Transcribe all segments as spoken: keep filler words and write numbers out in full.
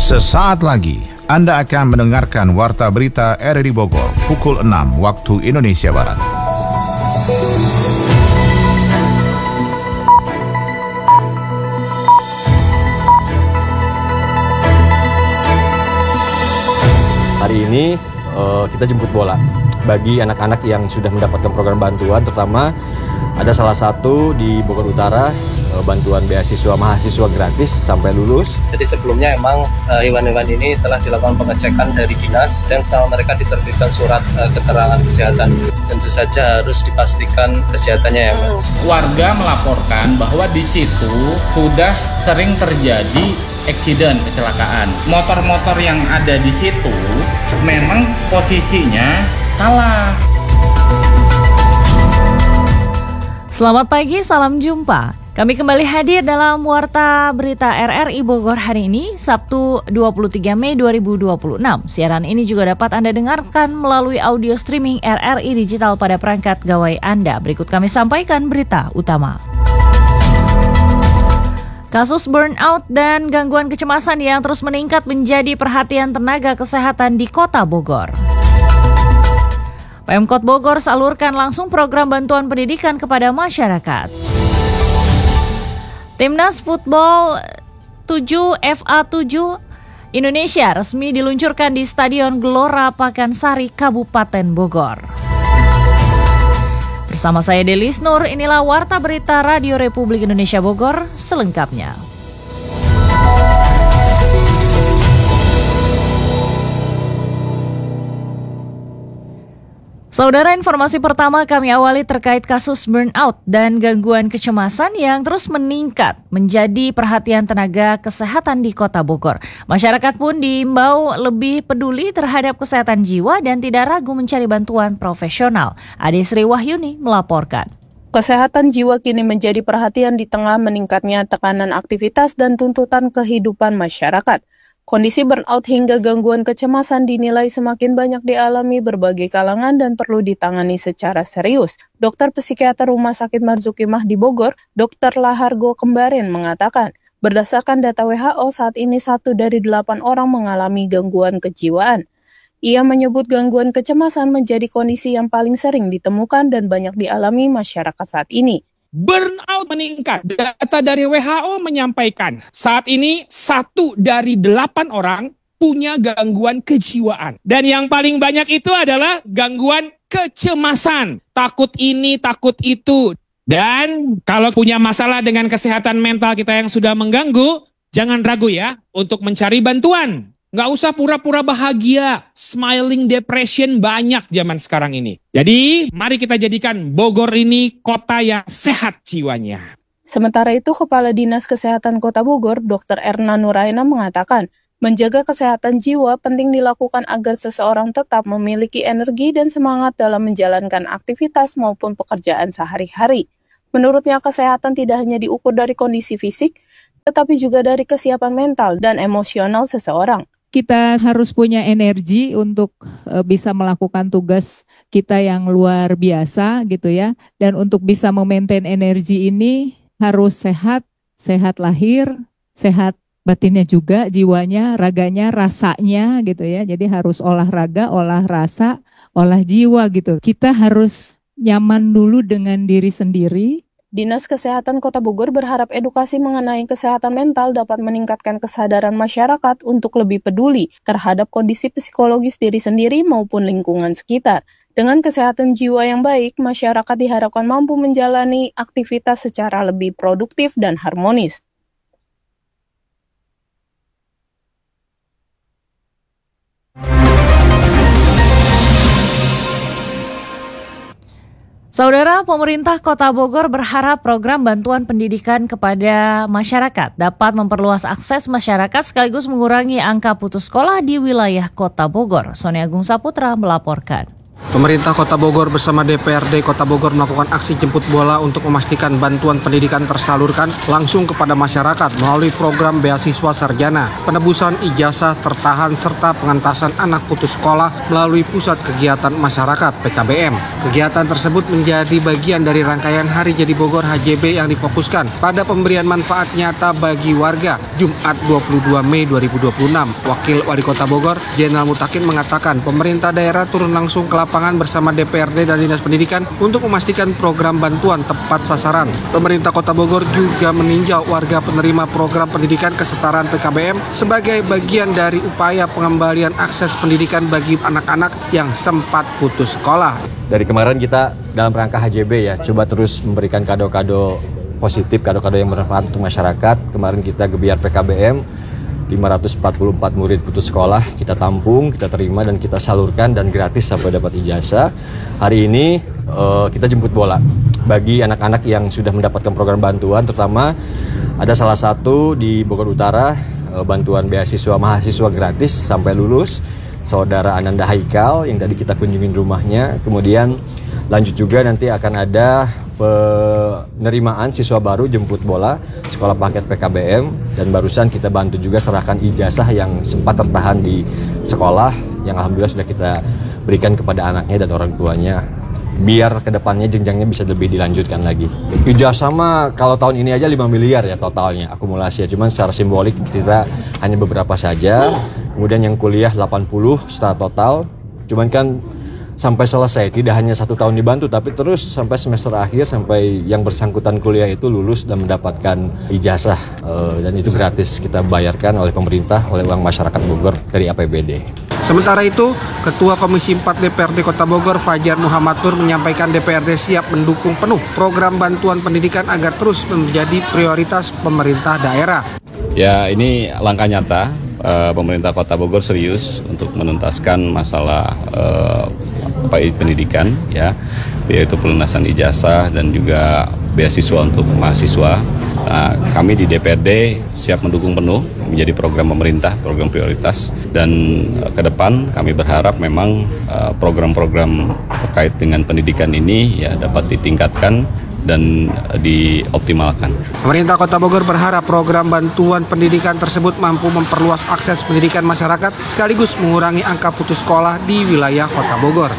Sesaat lagi Anda akan mendengarkan Warta Berita R R I Bogor pukul enam waktu Indonesia Barat. Hari ini uh, kita jemput bola bagi anak-anak yang sudah mendapatkan program bantuan, terutama ada salah satu di Bogor Utara, uh, bantuan beasiswa mahasiswa gratis sampai lulus. Jadi sebelumnya emang uh, hewan-hewan ini telah dilakukan pengecekan dari dinas dan sama mereka diterbitkan surat uh, keterangan kesehatan. Tentu saja harus dipastikan kesehatannya ya, Mbak. Warga melaporkan bahwa di situ sudah sering terjadi eksiden, kecelakaan. Motor-motor yang ada di situ memang posisinya salah. Selamat pagi, salam jumpa. Kami kembali hadir dalam Warta Berita R R I Bogor hari ini, Sabtu dua puluh tiga Mei dua ribu dua puluh enam. Siaran ini juga dapat Anda dengarkan melalui audio streaming R R I Digital pada perangkat gawai Anda. Berikut kami sampaikan berita utama. Kasus burnout dan gangguan kecemasan yang terus meningkat menjadi perhatian tenaga kesehatan di Kota Bogor. Pemkot Bogor salurkan langsung program bantuan pendidikan kepada masyarakat. Timnas Football tujuh F A tujuh Indonesia resmi diluncurkan di Stadion Gelora Pakansari, Kabupaten Bogor. Bersama saya Delis Nur, inilah Warta Berita Radio Republik Indonesia Bogor selengkapnya. Saudara, informasi pertama kami awali terkait kasus burnout dan gangguan kecemasan yang terus meningkat menjadi perhatian tenaga kesehatan di Kota Bogor. Masyarakat pun diimbau lebih peduli terhadap kesehatan jiwa dan tidak ragu mencari bantuan profesional. Ade Sri Wahyuni melaporkan. Kesehatan jiwa kini menjadi perhatian di tengah meningkatnya tekanan aktivitas dan tuntutan kehidupan masyarakat. Kondisi burnout hingga gangguan kecemasan dinilai semakin banyak dialami berbagai kalangan dan perlu ditangani secara serius. Dokter Psikiater Rumah Sakit Marzukimah di Bogor, Dokter Lahargo Kembarin mengatakan, berdasarkan data W H O saat ini satu dari delapan orang mengalami gangguan kejiwaan. Ia menyebut gangguan kecemasan menjadi kondisi yang paling sering ditemukan dan banyak dialami masyarakat saat ini. Burnout meningkat. Data dari W H O menyampaikan saat ini satu dari delapan orang punya gangguan kejiwaan. Dan yang paling banyak itu adalah gangguan kecemasan. Takut ini, takut itu. Dan kalau punya masalah dengan kesehatan mental kita yang sudah mengganggu, jangan ragu ya untuk mencari bantuan. Nggak usah pura-pura bahagia, smiling depression banyak zaman sekarang ini. Jadi, mari kita jadikan Bogor ini kota yang sehat jiwanya. Sementara itu, Kepala Dinas Kesehatan Kota Bogor, Dokter Erna Nuraina mengatakan, menjaga kesehatan jiwa penting dilakukan agar seseorang tetap memiliki energi dan semangat dalam menjalankan aktivitas maupun pekerjaan sehari-hari. Menurutnya, kesehatan tidak hanya diukur dari kondisi fisik, tetapi juga dari kesiapan mental dan emosional seseorang. Kita harus punya energi untuk e, bisa melakukan tugas kita yang luar biasa gitu ya. Dan untuk bisa memaintain energi ini harus sehat, sehat lahir, sehat batinnya juga, jiwanya, raganya, rasanya gitu ya. Jadi harus olahraga, olah rasa, olah jiwa gitu. Kita harus nyaman dulu dengan diri sendiri. Dinas Kesehatan Kota Bogor berharap edukasi mengenai kesehatan mental dapat meningkatkan kesadaran masyarakat untuk lebih peduli terhadap kondisi psikologis diri sendiri maupun lingkungan sekitar. Dengan kesehatan jiwa yang baik, masyarakat diharapkan mampu menjalani aktivitas secara lebih produktif dan harmonis. Saudara, pemerintah Kota Bogor berharap program bantuan pendidikan kepada masyarakat dapat memperluas akses masyarakat sekaligus mengurangi angka putus sekolah di wilayah Kota Bogor. Sony Agung Saputra melaporkan. Pemerintah Kota Bogor bersama D P R D Kota Bogor melakukan aksi jemput bola untuk memastikan bantuan pendidikan tersalurkan langsung kepada masyarakat melalui program beasiswa sarjana, penebusan ijazah tertahan serta pengentasan anak putus sekolah melalui Pusat Kegiatan Masyarakat P K B M. Kegiatan tersebut menjadi bagian dari rangkaian Hari Jadi Bogor H J B yang difokuskan pada pemberian manfaat nyata bagi warga Jumat dua puluh dua Mei dua ribu dua puluh enam. Wakil Wali Kota Bogor, Jenderal Mutakin mengatakan pemerintah daerah turun langsung ke lapangan bersama D P R D dan Dinas Pendidikan untuk memastikan program bantuan tepat sasaran. Pemerintah Kota Bogor juga meninjau warga penerima program pendidikan kesetaraan P K B M sebagai bagian dari upaya pengembalian akses pendidikan bagi anak-anak yang sempat putus sekolah. Dari kemarin kita dalam rangka H J B ya, coba terus memberikan kado-kado positif, kado-kado yang bermanfaat untuk masyarakat. Kemarin kita gebiar P K B M, lima ratus empat puluh empat murid putus sekolah kita tampung, kita terima dan kita salurkan dan gratis sampai dapat ijazah. Hari ini uh, kita jemput bola bagi anak-anak yang sudah mendapatkan program bantuan, terutama ada salah satu di Bogor Utara uh, bantuan beasiswa mahasiswa gratis sampai lulus, saudara Ananda Haikal yang tadi kita kunjungin rumahnya. Kemudian lanjut juga nanti akan ada penerimaan siswa baru jemput bola sekolah paket P K B M, dan barusan kita bantu juga serahkan ijazah yang sempat tertahan di sekolah yang alhamdulillah sudah kita berikan kepada anaknya dan orang tuanya biar kedepannya jenjangnya bisa lebih dilanjutkan lagi. Ijazah mah kalau tahun ini aja lima miliar ya totalnya akumulasi ya, cuman secara simbolik kita hanya beberapa saja. Kemudian yang kuliah delapan puluh secara total, cuman kan sampai selesai, tidak hanya satu tahun dibantu, tapi terus sampai semester akhir, sampai yang bersangkutan kuliah itu lulus dan mendapatkan ijazah. E, dan itu gratis kita bayarkan oleh pemerintah, oleh uang masyarakat Bogor dari A P B D. Sementara itu, Ketua Komisi empat D P R D Kota Bogor Fajar Muhammadur menyampaikan D P R D siap mendukung penuh program bantuan pendidikan agar terus menjadi prioritas pemerintah daerah. Ya, ini langkah nyata. E, pemerintah Kota Bogor serius untuk menuntaskan masalah e, pendidikan, ya, yaitu pelunasan ijazah dan juga beasiswa untuk mahasiswa. Nah, kami di D P R D siap mendukung penuh menjadi program pemerintah, program prioritas, dan uh, ke depan kami berharap memang uh, program-program terkait dengan pendidikan ini ya dapat ditingkatkan dan dioptimalkan. Pemerintah Kota Bogor berharap program bantuan pendidikan tersebut mampu memperluas akses pendidikan masyarakat sekaligus mengurangi angka putus sekolah di wilayah Kota Bogor.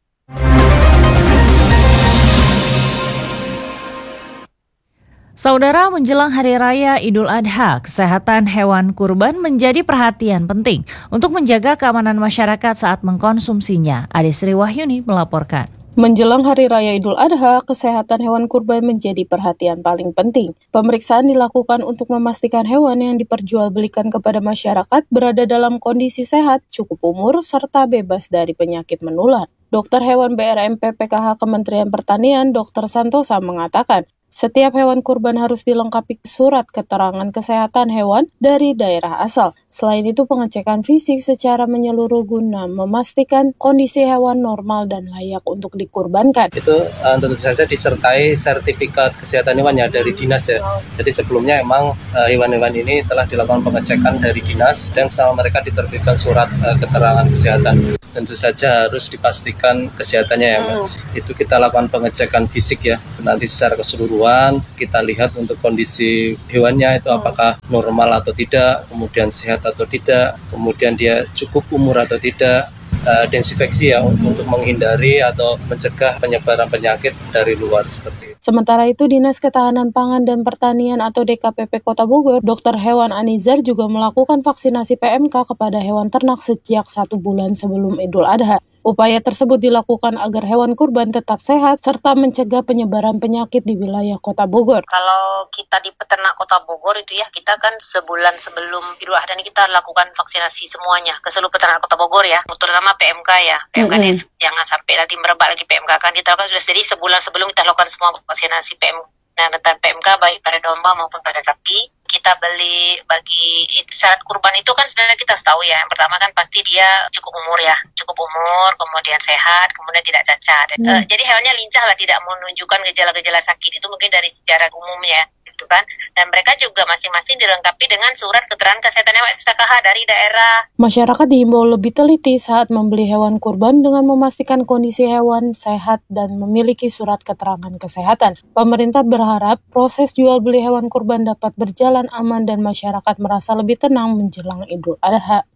Saudara, menjelang Hari Raya Idul Adha, kesehatan hewan kurban menjadi perhatian penting untuk menjaga keamanan masyarakat saat mengkonsumsinya. Ade Sri Wahyuni melaporkan. Menjelang Hari Raya Idul Adha, kesehatan hewan kurban menjadi perhatian paling penting. Pemeriksaan dilakukan untuk memastikan hewan yang diperjualbelikan kepada masyarakat berada dalam kondisi sehat, cukup umur, serta bebas dari penyakit menular. Dokter Hewan B R M P P K H Kementerian Pertanian, Dokter Santosa mengatakan, setiap hewan kurban harus dilengkapi surat keterangan kesehatan hewan dari daerah asal. Selain itu, pengecekan fisik secara menyeluruh guna memastikan kondisi hewan normal dan layak untuk dikurbankan. Itu uh, tentu saja disertai sertifikat kesehatan hewannya dari dinas ya. Jadi sebelumnya emang uh, hewan-hewan ini telah dilakukan pengecekan dari dinas dan sama mereka diterbitkan surat uh, keterangan kesehatan. Tentu saja harus dipastikan kesehatannya ya, Mbak. Itu kita lakukan pengecekan fisik ya. Nanti secara keseluruhan kita lihat untuk kondisi hewannya itu apakah normal atau tidak, kemudian sehat atau tidak, kemudian dia cukup umur atau tidak, uh, desinfeksi ya untuk menghindari atau mencegah penyebaran penyakit dari luar seperti itu. Sementara itu, Dinas Ketahanan Pangan dan Pertanian atau D K P P Kota Bogor, Dokter Hewan Anizar juga melakukan vaksinasi P M K kepada hewan ternak sejak satu bulan sebelum Idul Adha. Upaya tersebut dilakukan agar hewan kurban tetap sehat serta mencegah penyebaran penyakit di wilayah Kota Bogor. Kalau kita di peternak Kota Bogor itu ya, kita kan sebulan sebelum Idul Adha ini kita lakukan vaksinasi semuanya ke seluruh peternak Kota Bogor ya, terutama P M K ya. P M K mm-hmm. ini jangan sampai nanti merebak lagi P M K, kan kita lakukan sudah jadi sebulan sebelum kita lakukan semua vaksinasi P M K. Nah, tentang P M K baik pada domba maupun pada sapi. Kita beli bagi syarat kurban itu kan sebenarnya kita harus tahu ya. Yang pertama kan pasti dia cukup umur ya, cukup umur, kemudian sehat, kemudian tidak cacat. Hmm. Uh, jadi hewannya lincah lah, tidak menunjukkan gejala-gejala sakit. Itu mungkin dari secara umumnya. gitu kan. Dan mereka juga masing-masing dilengkapi dengan surat keterangan kesehatan hewan S K H dari daerah. Masyarakat diimbau lebih teliti saat membeli hewan kurban dengan memastikan kondisi hewan sehat dan memiliki surat keterangan kesehatan. Pemerintah berharap proses jual beli hewan kurban dapat berjalan aman dan masyarakat merasa lebih tenang menjelang Idul Adha.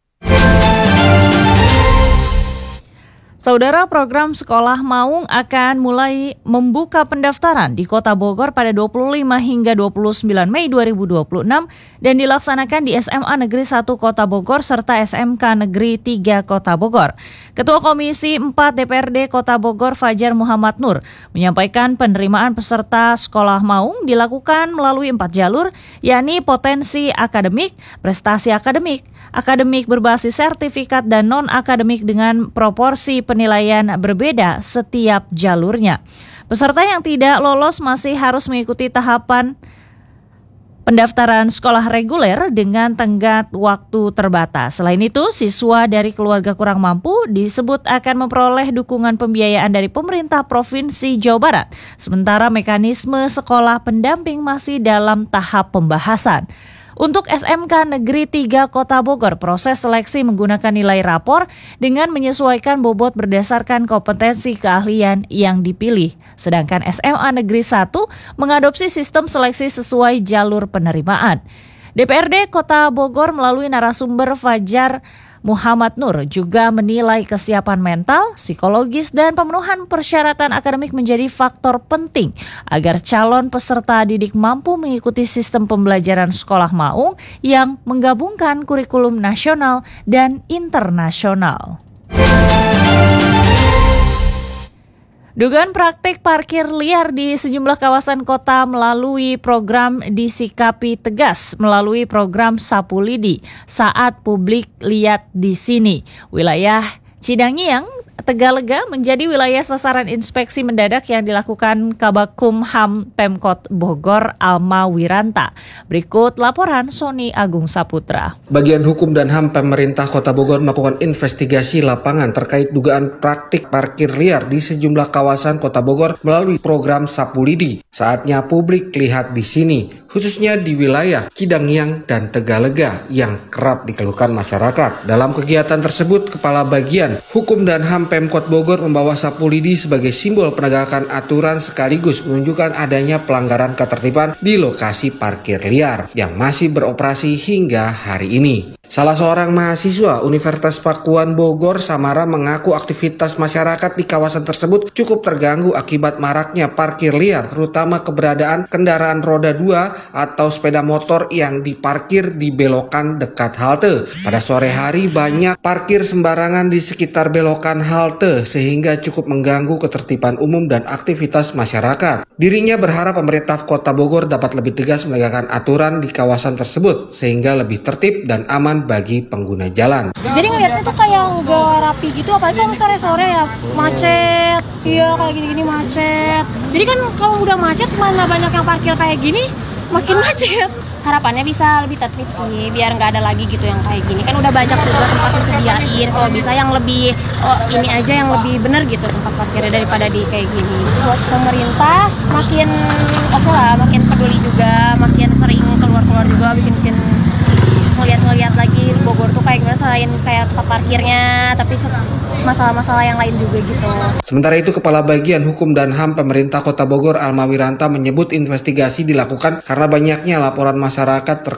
Saudara, program Sekolah Maung akan mulai membuka pendaftaran di Kota Bogor pada dua puluh lima hingga dua puluh sembilan Mei dua ribu dua puluh enam dan dilaksanakan di S M A Negeri satu Kota Bogor serta S M K Negeri tiga Kota Bogor. Ketua Komisi empat D P R D Kota Bogor Fajar Muhammad Nur menyampaikan penerimaan peserta Sekolah Maung dilakukan melalui empat jalur, yakni potensi akademik, prestasi akademik, akademik berbasis sertifikat dan non-akademik dengan proporsi penilaian berbeda setiap jalurnya. Peserta yang tidak lolos masih harus mengikuti tahapan pendaftaran sekolah reguler dengan tenggat waktu terbatas. Selain itu, siswa dari keluarga kurang mampu disebut akan memperoleh dukungan pembiayaan dari pemerintah Provinsi Jawa Barat. Sementara mekanisme sekolah pendamping masih dalam tahap pembahasan. Untuk S M K Negeri tiga Kota Bogor, proses seleksi menggunakan nilai rapor dengan menyesuaikan bobot berdasarkan kompetensi keahlian yang dipilih. Sedangkan S M A Negeri satu mengadopsi sistem seleksi sesuai jalur penerimaan. D P R D Kota Bogor melalui narasumber Fajar Muhammad Nur juga menilai kesiapan mental, psikologis, dan pemenuhan persyaratan akademik menjadi faktor penting agar calon peserta didik mampu mengikuti sistem pembelajaran sekolah maung yang menggabungkan kurikulum nasional dan internasional. Dugaan praktik parkir liar di sejumlah kawasan kota melalui program disikapi tegas melalui program Sapu Lidi saat publik lihat di sini. Wilayah Cidangiang, Tegalega menjadi wilayah sasaran inspeksi mendadak yang dilakukan Kabakumham Pemkot Bogor Alma Wiranta. Berikut laporan Sony Agung Saputra. Bagian Hukum dan H A M pemerintah Kota Bogor melakukan investigasi lapangan terkait dugaan praktik parkir liar di sejumlah kawasan Kota Bogor melalui program Sapu Lidi. Saatnya publik lihat di sini, khususnya di wilayah Cidangiang dan Tegalega yang kerap dikeluhkan masyarakat. Dalam kegiatan tersebut, Kepala Bagian Hukum dan H A M Pemkot Bogor membawa sapu lidi sebagai simbol penegakan aturan sekaligus menunjukkan adanya pelanggaran ketertiban di lokasi parkir liar yang masih beroperasi hingga hari ini. Salah seorang mahasiswa Universitas Pakuan Bogor, Samara, mengaku aktivitas masyarakat di kawasan tersebut cukup terganggu akibat maraknya parkir liar, terutama keberadaan kendaraan roda dua atau sepeda motor yang diparkir di belokan dekat halte. Pada sore hari banyak parkir sembarangan di sekitar belokan halte sehingga cukup mengganggu ketertiban umum dan aktivitas masyarakat. Dirinya berharap pemerintah Kota Bogor dapat lebih tegas menegakkan aturan di kawasan tersebut sehingga lebih tertib dan aman bagi pengguna jalan. Jadi ngeliatnya tuh kayak nggak rapi gitu, apalagi kalau sore-sore ya macet. Iya, kayak gini-gini macet. Jadi kan kalau udah macet, mana banyak yang parkir kayak gini, makin macet. Harapannya bisa lebih tertib sih, biar nggak ada lagi gitu yang kayak gini. Kan udah banyak juga tempat disediain, kalau bisa yang lebih, oh ini aja yang lebih bener gitu tempat parkirnya daripada di kayak gini. Buat pemerintah makin oke okay lah, makin peduli juga, makin sering keluar-keluar juga, bikin-bikin ngeliat-ngeliat lagi Bogor tuh kayak gimana selain kayak tempat parkirnya, tapi masalah-masalah yang lain juga gitu. Sementara itu, Kepala Bagian Hukum dan H A M pemerintah Kota Bogor Alma Wiranta menyebut investigasi dilakukan karena banyaknya laporan masyarakat terkait